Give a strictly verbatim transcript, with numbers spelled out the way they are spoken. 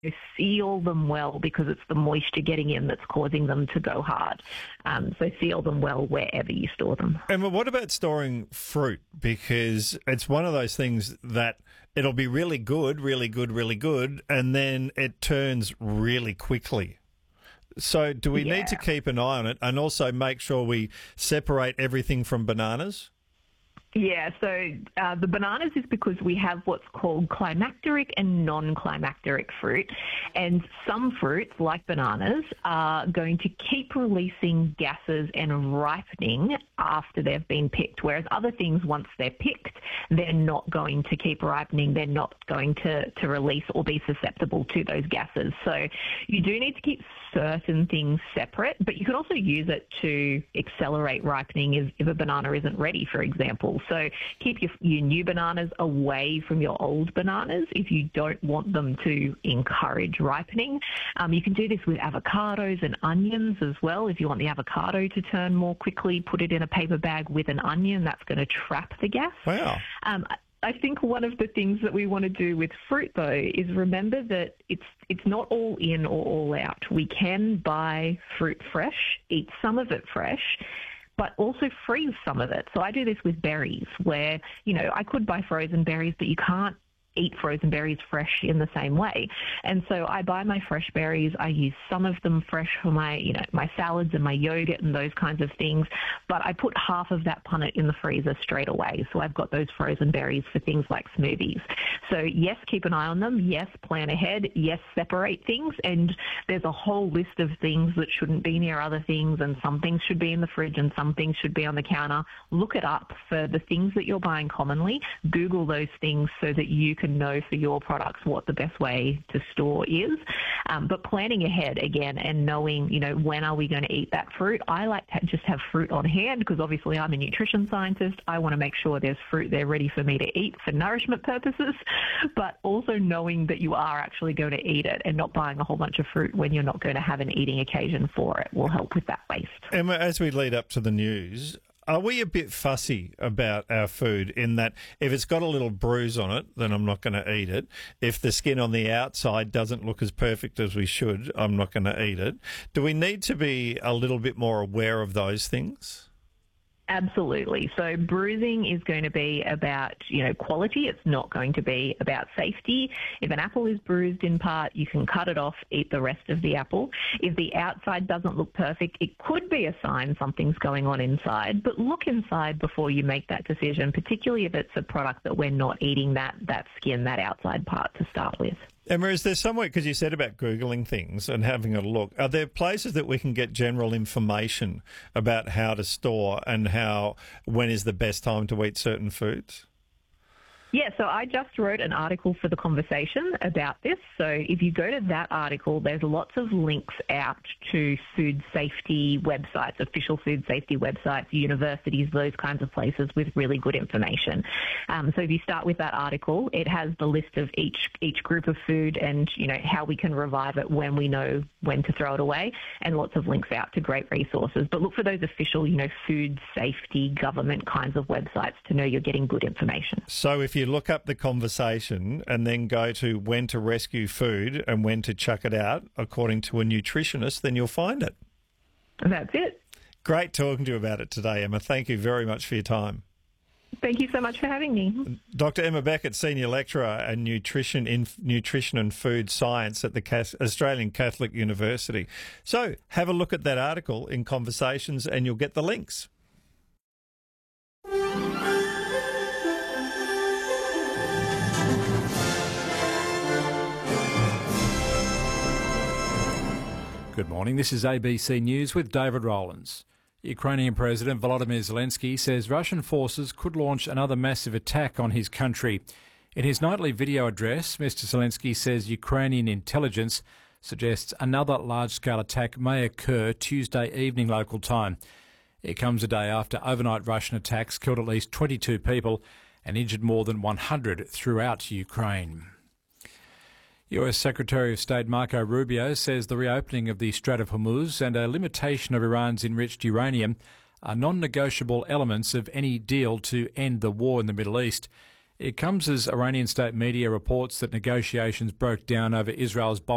seal them well because it's the moisture getting in that's causing them to go hard. Um, so seal them well wherever you store them. And what about storing fruit? Because it's one of those things that it'll be really good, really good, really good, and then it turns really quickly. So do we Yeah. need to keep an eye on it and also make sure we separate everything from bananas? Yeah, so uh, the bananas is because we have what's called climacteric and non-climacteric fruit. And some fruits, like bananas, are going to keep releasing gases and ripening after they've been picked, whereas other things, once they're picked, they're not going to keep ripening. They're not going to, to release or be susceptible to those gases. So you do need to keep certain things separate, but you can also use it to accelerate ripening if, if a banana isn't ready, for example. So keep your, your new bananas away from your old bananas if you don't want them to encourage ripening. Um, you can do this with avocados and onions as well. If you want the avocado to turn more quickly, put it in a paper bag with an onion. That's going to trap the gas. Wow. Um, I think one of the things that we want to do with fruit, though, is remember that it's it's not all in or all out. We can buy fruit fresh, eat some of it fresh, but also freeze some of it. So I do this with berries where, you know, I could buy frozen berries, but you can't eat frozen berries fresh in the same way. And so I buy my fresh berries. I use some of them fresh for my, you know, my salads and my yogurt and those kinds of things. But I put half of that punnet in the freezer straight away. So I've got those frozen berries for things like smoothies. So yes, keep an eye on them. Yes, plan ahead. Yes, separate things. And there's a whole list of things that shouldn't be near other things, and some things should be in the fridge and some things should be on the counter. Look it up for the things that you're buying commonly. Google those things so that you can know for your products what the best way to store is. Um, but planning ahead again and knowing, you know, when are we going to eat that fruit? I like to just have fruit on hand because obviously I'm a nutrition scientist. I want to make sure there's fruit there ready for me to eat for nourishment purposes, but also knowing that you are actually going to eat it and not buying a whole bunch of fruit when you're not going to have an eating occasion for it will help with that waste. Emma, as we lead up to the news, are we a bit fussy about our food in that if it's got a little bruise on it, then I'm not going to eat it? If the skin on the outside doesn't look as perfect as we should, I'm not going to eat it. Do we need to be a little bit more aware of those things? Absolutely. So bruising is going to be about, you know, quality. It's not going to be about safety. If an apple is bruised in part, you can cut it off, eat the rest of the apple. If the outside doesn't look perfect, it could be a sign something's going on inside, but look inside before you make that decision, particularly if it's a product that we're not eating that, that skin, that outside part to start with. Emma, is there somewhere, because you said about Googling things and having a look, are there places that we can get general information about how to store and how, when is the best time to eat certain foods? Yeah, so I just wrote an article for The Conversation about this. So if you go to that article, there's lots of links out to food safety websites, official food safety websites, universities, those kinds of places with really good information. Um, so if you start with that article, it has the list of each each group of food and, you know, how we can revive it when we know when to throw it away, and lots of links out to great resources. But look for those official, you know, food safety government kinds of websites to know you're getting good information. So if you You look up The Conversation and then go to when to rescue food and when to chuck it out, according to a nutritionist, then you'll find it. That's it. Great talking to you about it today, Emma. Thank you very much for your time. Thank you so much for having me. Doctor Emma Beckett, Senior Lecturer in Nutrition, in Nutrition and Food Science at the Australian Catholic University. So have a look at that article in Conversations and you'll get the links. Good morning, this is A B C News with David Rowlands. Ukrainian President Volodymyr Zelensky says Russian forces could launch another massive attack on his country. In his nightly video address, Mister Zelensky says Ukrainian intelligence suggests another large-scale attack may occur Tuesday evening local time. It comes a day after overnight Russian attacks killed at least twenty-two people and injured more than one hundred throughout Ukraine. U S Secretary of State Marco Rubio says the reopening of the Strait of Hormuz and a limitation of Iran's enriched uranium are non-negotiable elements of any deal to end the war in the Middle East. It comes as Iranian state media reports that negotiations broke down over Israel's